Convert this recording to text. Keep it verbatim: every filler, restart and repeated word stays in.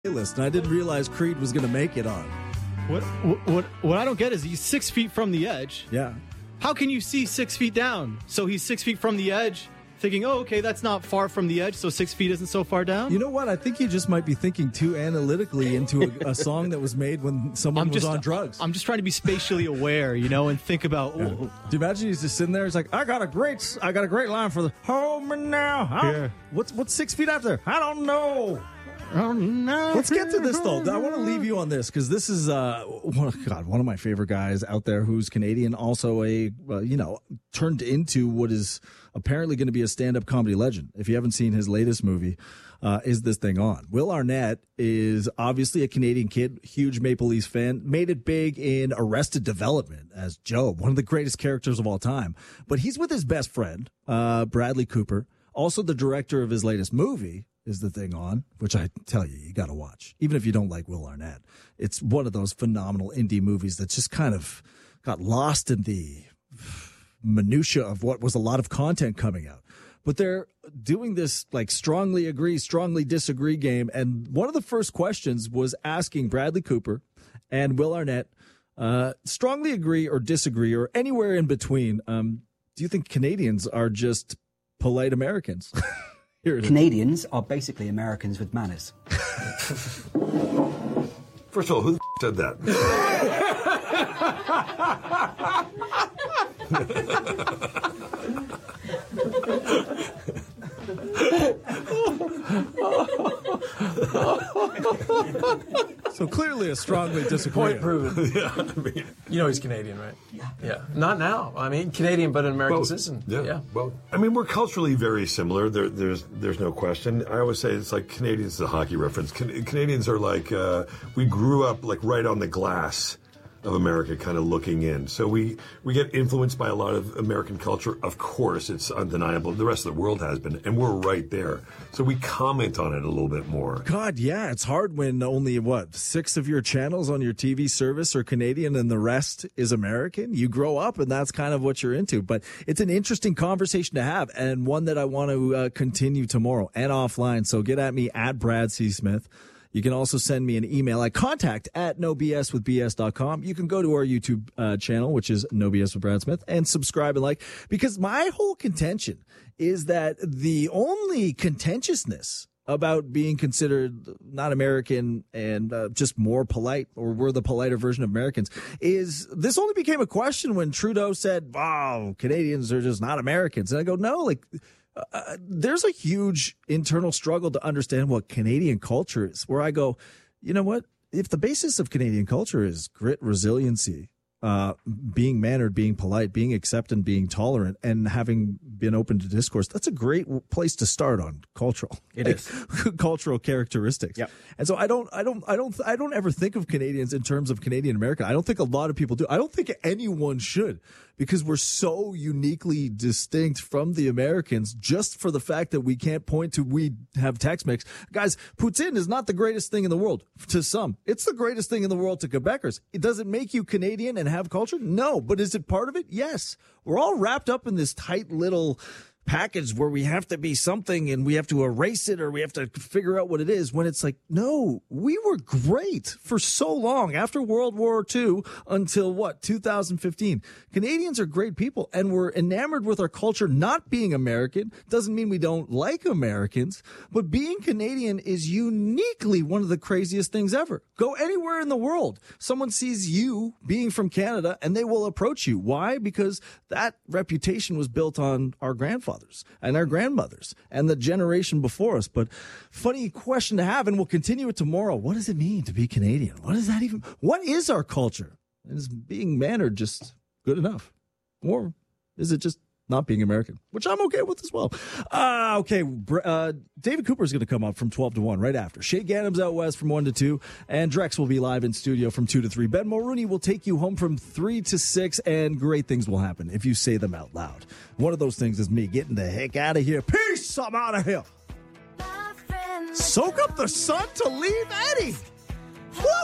list, and I didn't realize Creed was going to make it on. What, what what I don't get is he's six feet from the edge. Yeah. How can you see six feet down? So he's six feet from the edge, thinking, oh, okay, that's not far from the edge, so six feet isn't so far down? You know what? I think you just might be thinking too analytically into a, a song that was made when someone I'm was just, on drugs. I'm just trying to be spatially aware, you know, and think about... Yeah. Do you imagine he's just sitting there? He's like, I got a great I got a great line for the home now. Huh? Yeah. What's, what's six feet after? I don't know. Oh, no. Let's get to this, though. I want to leave you on this because this is, uh, one, God, one of my favorite guys out there who's Canadian, also a, uh, you know, turned into what is apparently going to be a stand-up comedy legend. If you haven't seen his latest movie, uh, Is This Thing On? Will Arnett is obviously a Canadian kid, huge Maple Leafs fan, made it big in Arrested Development as Job, one of the greatest characters of all time. But he's with his best friend, uh, Bradley Cooper, also the director of his latest movie, Is the Thing On, which I tell you, you got to watch. Even if you don't like Will Arnett. It's one of those phenomenal indie movies that just kind of got lost in the minutia of what was a lot of content coming out. But they're doing this like strongly agree, strongly disagree game. And one of the first questions was asking Bradley Cooper and Will Arnett, uh, strongly agree or disagree or anywhere in between. Um, do you think Canadians are just polite Americans? Canadians are basically Americans with manners. First of all, who the said that? So clearly a strongly disagreeing. Point proven. Yeah, I mean, you know he's Canadian, right? Yeah. Yeah. Not now. I mean, Canadian, but an American both. citizen. Yeah. yeah. Well, I mean, we're culturally very similar. There, there's, there's no question. I always say it's like Canadians is a hockey reference. Can, Canadians are like uh, we grew up like right on the glass of America, kind of looking in. So we, we get influenced by a lot of American culture. Of course, it's undeniable. The rest of the world has been, and we're right there. So we comment on it a little bit more. God, yeah, it's hard when only, what, six of your channels on your T V service are Canadian and the rest is American. You grow up and that's kind of what you're into. But it's an interesting conversation to have and one that I want to uh, continue tomorrow and offline. So get at me at Brad C. Smith. You can also send me an email at contact at no b s with b s dot com. You can go to our YouTube uh, channel, which is No B S with Brad Smith, and subscribe and like, because my whole contention is that the only contentiousness about being considered not American and uh, just more polite, or we're the politer version of Americans, is this only became a question when Trudeau said, wow, Canadians are just not Americans. And I go, no, like, Uh, there's a huge internal struggle to understand what Canadian culture is, where I go, you know what? If the basis of Canadian culture is grit, resiliency, uh, being mannered, being polite, being acceptant, being tolerant, and having been open to discourse, that's a great place to start on cultural. It like, is. cultural characteristics. Yep. And so I don't, I don't, I don't, I don't ever think of Canadians in terms of Canadian American. I don't think a lot of people do. I don't think anyone should, because we're so uniquely distinct from the Americans just for the fact that we can't point to we have Tex-Mex. Guys, poutine is not the greatest thing in the world to some. It's the greatest thing in the world to Quebecers. It doesn't make you Canadian and have culture? No. But is it part of it? Yes. We're all wrapped up in this tight little package where we have to be something and we have to erase it or we have to figure out what it is, when it's like, no, we were great for so long after World War Two until what, two thousand fifteen. Canadians are great people and we're enamored with our culture. Not being American doesn't mean we don't like Americans, but being Canadian is uniquely one of the craziest things ever. Go anywhere in the world, someone sees you being from Canada and they will approach you. Why? Because that reputation was built on our grandfathers and our grandmothers and the generation before us. But funny question to have, and we'll continue it tomorrow. What does it mean to be Canadian? What is that even? What is our culture? Is being mannered just good enough? Or is it just not being American, which I'm okay with as well? Uh, okay, uh, David Cooper is going to come up from twelve to one right after. Shay Gannam's out west from one to two, and Drex will be live in studio from two to three. Ben Mulrooney will take you home from three to six, and great things will happen if you say them out loud. One of those things is me getting the heck out of here. Peace! I'm out of here. Soak up the sun to leave Eddie. Woo!